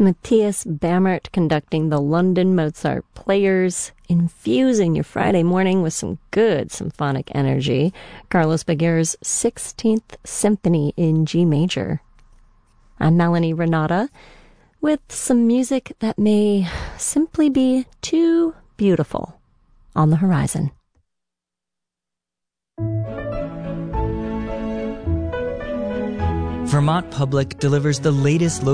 Matthias Bammert conducting the London Mozart Players, infusing your Friday morning with some good symphonic energy. Carlos Baguer's 16th Symphony in G major. I'm Melanie Renata with some music that may simply be too beautiful on the horizon. Vermont Public delivers the latest local